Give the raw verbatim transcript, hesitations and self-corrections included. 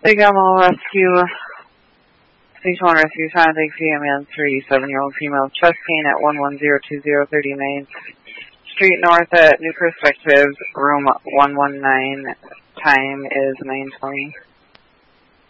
Big Animal Rescue, Station one Rescue, trying to take C M N three, seven-year-old female chest pain at one one zero two zero thirty Main Street North at New Perspectives, room one one nine, time is nine twenty.